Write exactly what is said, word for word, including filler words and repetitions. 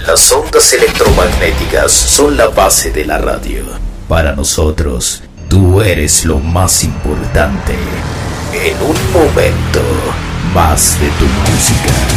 Las ondas electromagnéticas son la base de la radio. Para nosotros, tú eres lo más importante. En un momento, más de tu música.